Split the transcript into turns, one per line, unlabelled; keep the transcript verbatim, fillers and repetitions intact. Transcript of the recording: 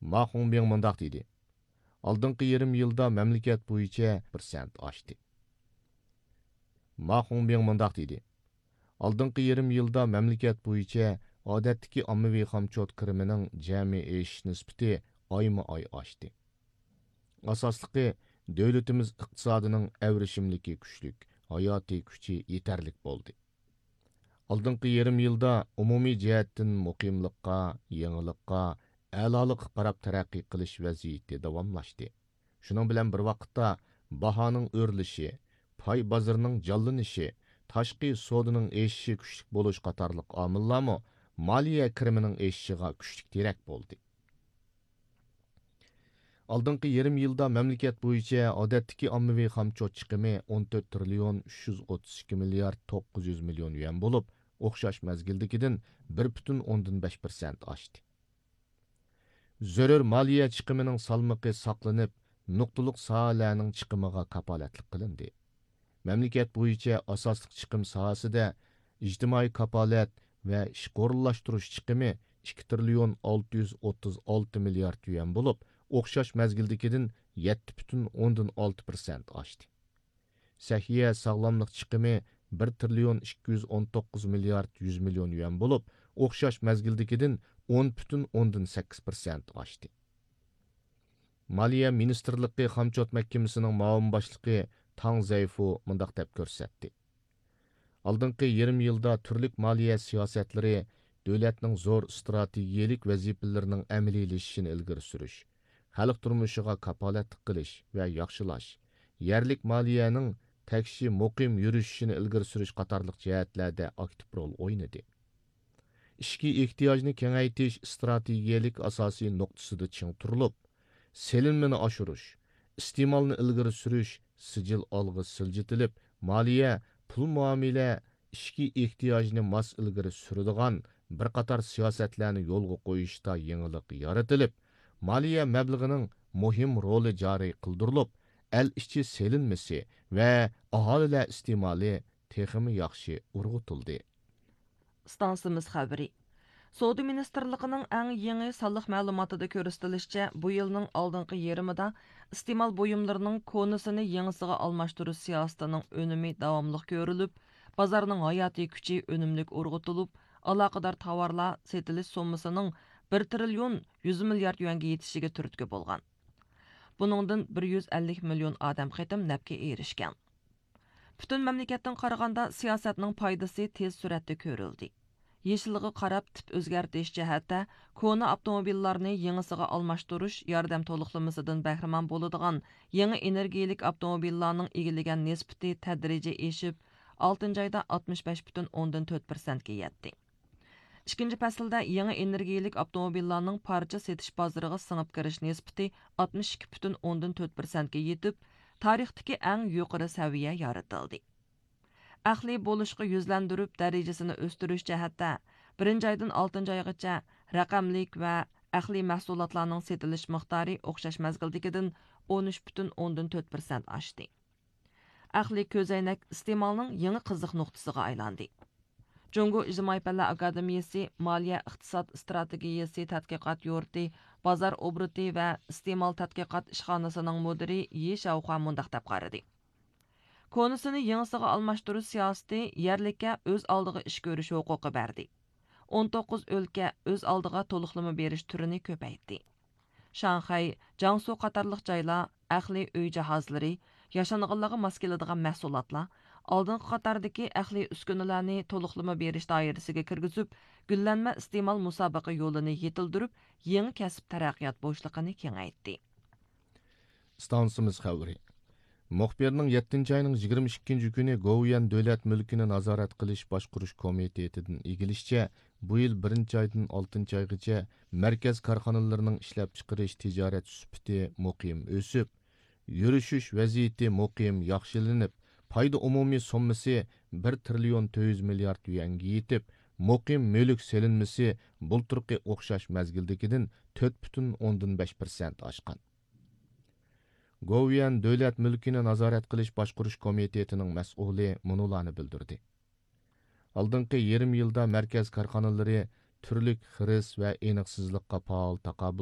Ma Hongbin mundaq dedi. Алдыңғы yarım yılda memleket bo'yicha bir sent oshdi. Ma Hongbin mundaq dedi. Алдыңғы yarım yılda memleket bo'yicha odatdagi ommaviy xomchot kirimining jami eshish nisbati oyma-oy oshdi. Asosligi davlatimiz iqtisodining avrishimligi kuchlik, hayotiy kuchi yetarlik bo'ldi. Алдыңғы yarım yılda umumiy jihatdan muqimlikqa, yangilikqa, a'lolikqa qarab taraqqiy qilish vaziyati davomlashdi. Shuning bilan bir vaqtda bahoning o'rlishi, pay bozorining jonlanishi, tashqi savdoning eshishi kuchlik bo'lish qatorliq omillarmi moliya kirimining eshishiga kuchlik terak bo'ldi. Алдыңғы yarım yılda memleket bo'yicha odatdagi ommaviy xomchot chiqimi o'n to'rt trillion uch yuz o'ttiz ikki milliard to'qqiz yuz million yuan bo'lib, o'xshash mazgildagidan bir butun o'ndan besh persent oshdi. Zarur moliya chiqimining salmoqi saqlanib, nuqtaliq sohalarning chiqimiga kapolatlik qilindi. Mamlakat bo'yicha asosliq chiqim sohasida ijtimoiy kapolat va ish o'rinlashtirish chiqimi ikki trillion olti yuz o'ttiz olti milliard yuan bo'lib, o'xshash mazgildagidan yetti butun o'ndan olti persent oshdi. Sahiya sog'lomlik chiqimi bir trillion ikki yuz o'n to'qqiz milliard yuz million yuan bo'lib, o'xshash mazgildagidan o'n butun o'ndan sakkiz persent oshdi. Moliya ministrligi xomchot mahkamasining muavin boshlig'i Tang Zayfu mundaq deb ko'rsatdi. Алдыңғы yarım yılda turlik moliya siyosatlari davlatning zo'r strategiyalik vazifalarning amaliylasishini ilgari surish, xalq turmushiga kapolatlik qilish va yaxshilash, yerlik moliyaning takshi muqim yurishini ilgari surish qatorliq jihatlarda aktiv rol o'ynadi. Ishki ehtiyojni kengaytirish strategiyalik asosiy nuqtasida ching turilib, selinmani oshirish, iste'molni ilgari surish sijil olg'i siljitilib, moliya pul muomala ishki ehtiyojni mos ilgari suradigan bir qator siyosatlarni yo'lga qo'yishda yangilik yaratilib, moliya mablag'ining muhim roli joriy qildirilib, el ichi selinmasi va aholilar iste'moli texmi yaxshi urg'utildi.
Stansimiz xabari. Savdo ministrligining eng yangi sonliq ma'lumotida ko'rsatilishicha, bu yilning oldingi yarmida iste'mol buyumlarining konusini yangisiga almashtirish siyosatining unumi davomli ko'rilib, bozorning hayotiy kuchi unumlik urg'utilib, aloqador tovarlar setilish sommasining bir trillion yuz milliard yuanga yetishiga turtki bo'lgan. Buningdan bir yuz ellik million odam qitim nafga erishgan. Butun mamlakatdan qaraganda siyosatning foydasi tez suratda ko'rildi. Yeşilliğe qarab tip o'zgartirish jihatda kona avtomobillarni yangisiga almashtirish yordam to'liqlamasından bahramon bo'ladigan yangi energiyalik avtomobillarning egillagan nisbati tadrijiy eshib, oltinchi oyda oltmish besh butun o'ndan to'rt persent ga yetdi. Ikkinchi faslda yangi energiyalik avtomobillarning parcha setish bozoriga singib kirish nisbati oltmish ikki butun o'ndan to'rt persent ga yetib, tarixdagi eng yuqori saviya yaratildi. Ahli bo'lishga yuzlandirib darajasini o'stirish jihatda birinchi oydan oltinchi oygacha raqamlik va ahli mahsulotlarning setilish miqdori o'xshash mazgildagidan o'n uch butun o'ndan to'rt persent oshdi. Ahli ko'zoynak iste'molning yangi qiziq nuqtasiga aylandi. Jungo ijtimoiy fanlar akademiyasi moliya iqtisod strategiyasi tadqiqot yurti bozor obro'ti va iste'mol tadqiqot ishxonasining mudiri Ye Shaoxuan mundaq deb qaradi. Konusini yangisiga almashtirish siyosati yerlikka o'z oldiga ish ko'rish huquqi berdi. o'n to'qqiz o'lka o'z oldiga to'liqlama berish turini ko'paytdi. Shanxay, Jiangsu qatorliq joylar ahli uy jihozlari, yashanganlarga mos keladigan mahsulotlar, oldingi qatordagi ahli uskunalarni to'liqlama berish doirasiga kirgizib, gullanma iste'mol musobaqa yo'lini yetildirib, yangi kasb taraqqiyot bo'shligini kengaytdi.
Stansimiz xabari. Muxbirning yettinchi oyning yigirma ikkinchi kuni Govian davlat mulkini nazorat qilish boshqarish komitetidan egilishicha, bu yil birinchi oydan oltinchi oygacha markaz korxonalarining ishlab chiqarish tijorat sifati muqim o'sib, yurishish vaziyati muqim yaxshilanib, foyda umumiy summasi bir trillion to'rt yuz milliard yuanga yetib, muqim mulk selinmasi bulturqi o'xshash mazgildagidan to'rt butun o'ndan besh persent oshgan. Govian davlat mulkini nazorat qilish boshqarish komitetining mas'uli munolarni bildirdi. Алдыңғы yarım yilda markaz korxonalari turlik xiris va aniqsizlikqa faol taqobil